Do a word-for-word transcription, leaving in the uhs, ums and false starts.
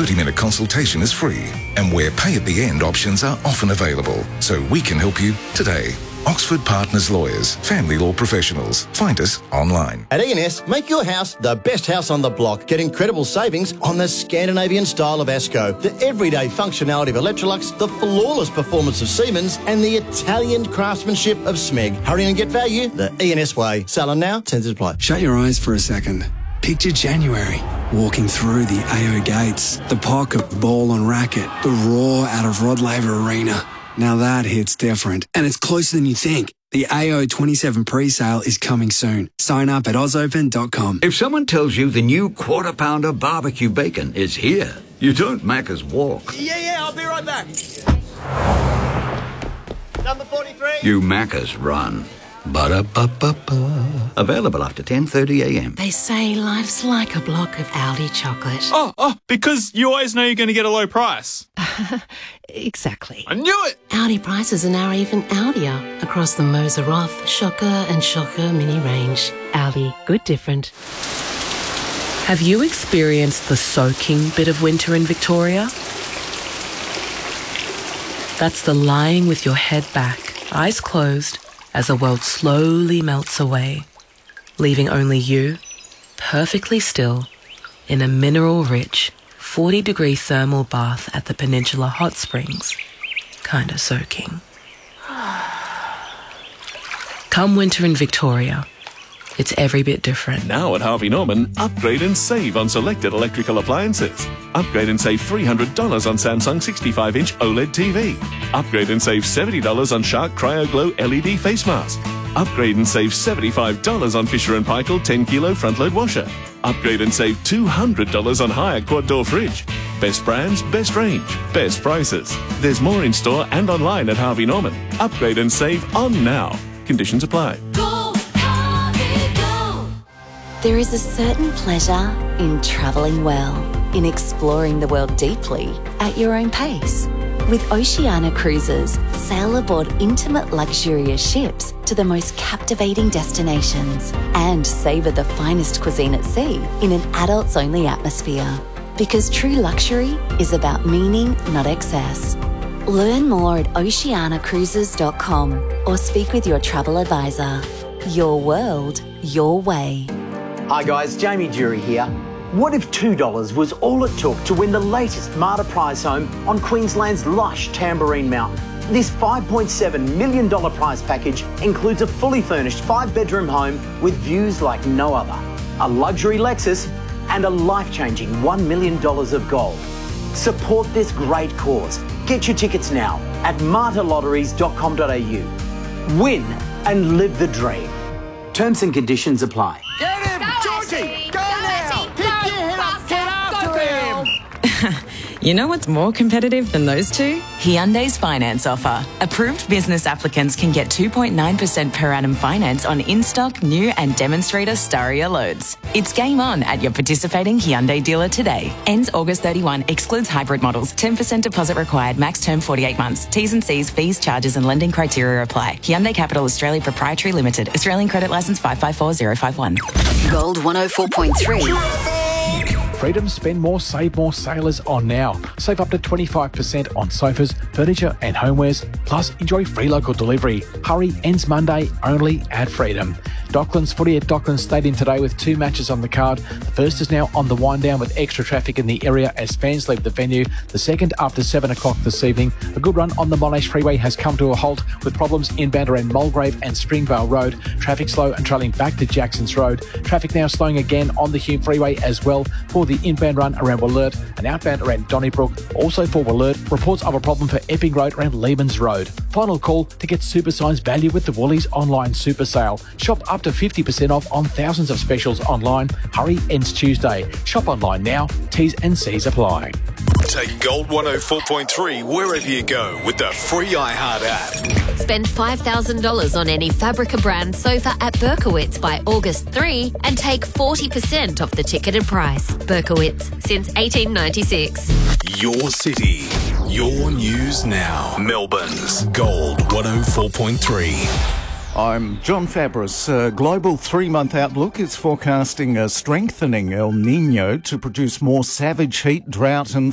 thirty-minute consultation is free, and where pay-at-the-end options are often available, so we can help you today. Oxford Partners Lawyers, family law professionals. Find us online. At E and S, make your house the best house on the block. Get incredible savings on the Scandinavian style of Asco, the everyday functionality of Electrolux, the flawless performance of Siemens, and the Italian craftsmanship of Smeg. Hurry and get value the E and S way. Selling now, terms apply. Shut your eyes for a second. Picture January, walking through the A O gates, the pocket ball and racket, the roar out of Rod Laver Arena. Now that hits different, and it's closer than you think. The A O twenty-seven pre-sale is coming soon. Sign up at oz open dot com. If someone tells you the new Quarter Pounder barbecue bacon is here, you don't Macca's walk. Yeah, yeah, I'll be right back. Number forty-three. You Macca's run. Ba-da-ba-ba-ba. Available after ten thirty a m. They say life's like a block of Aldi chocolate. Oh, oh, because you always know you're going to get a low price. Exactly. I knew it! Aldi prices are now even Aldier across the Moser Roth, Shocker and Shocker mini range. Aldi, good different. Have you experienced the soaking bit of winter in Victoria? That's the lying with your head back, eyes closed, as the world slowly melts away, leaving only you, perfectly still, in a mineral-rich, forty-degree thermal bath at the Peninsula Hot Springs, kinda soaking. Come winter in Victoria, it's every bit different. Now at Harvey Norman, upgrade and save on selected electrical appliances. Upgrade and save three hundred dollars on Samsung sixty-five inch OLED T V. Upgrade and save seventy dollars on Shark Cryo Glow L E D face mask. Upgrade and save seventy-five dollars on Fisher and Paykel ten kilo front load washer. Upgrade and save two hundred dollars on Haier quad door fridge. Best brands, best range, best prices. There's more in store and online at Harvey Norman. Upgrade and save on now. Conditions apply. There is a certain pleasure in travelling well, in exploring the world deeply at your own pace. With Oceania Cruises, sail aboard intimate luxurious ships to the most captivating destinations and savour the finest cuisine at sea in an adults-only atmosphere. Because true luxury is about meaning, not excess. Learn more at oceania cruises dot com or speak with your travel advisor. Your world, your way. Hi guys, Jamie Jury here. What if two dollars was all it took to win the latest Marta prize home on Queensland's lush Tamborine Mountain? This five point seven million dollars prize package includes a fully furnished five-bedroom home with views like no other, a luxury Lexus, and a life-changing one million dollars of gold. Support this great cause. Get your tickets now at marta lotteries dot com dot a u. Win and live the dream. Terms and conditions apply. Get him! Go Georgie! Go, go now! Pick your head up! Get after him! You know what's more competitive than those two? Hyundai's finance offer. Approved business applicants can get two point nine percent per annum finance on in-stock, new and demonstrator Staria loads. It's game on at your participating Hyundai dealer today. Ends August thirty-first. Excludes hybrid models. ten percent deposit required. Max term forty-eight months. T's and C's, fees, charges and lending criteria apply. Hyundai Capital Australia Proprietary Limited. Australian credit licence five five four zero five one. Gold one oh four point three. Freedom Spend More, Save More sale is on now. Save up to twenty-five percent on sofas, furniture and homewares, plus enjoy free local delivery. Hurry, ends Monday, only at Freedom. Docklands footy at Docklands Stadium today with two matches on the card. The first is now on the wind down with extra traffic in the area as fans leave the venue. The second after seven o'clock this evening. A good run on the Monash Freeway has come to a halt with problems inbound around Mulgrave and Springvale Road. Traffic slow and trailing back to Jackson's Road. Traffic now slowing again on the Hume Freeway as well for the inbound run around Wollert and outbound around Donnybrook. Also for Wollert, reports of a problem for Epping Road around Lehmans Road. Final call to get Super Signs value with the Woolies online super sale. Shop up to fifty percent off on thousands of specials online. Hurry, ends Tuesday. Shop online now. T's and C's apply. Take Gold one oh four point three wherever you go with the free iHeart app. Spend five thousand dollars on any Fabrica brand sofa at Berkowitz by August third and take forty percent off the ticketed price. Berkowitz, since eighteen ninety-six. Your city, your news now. Melbourne's Gold one oh four point three. I'm John Fabris. A global three-month outlook is forecasting a strengthening El Niño to produce more savage heat, drought and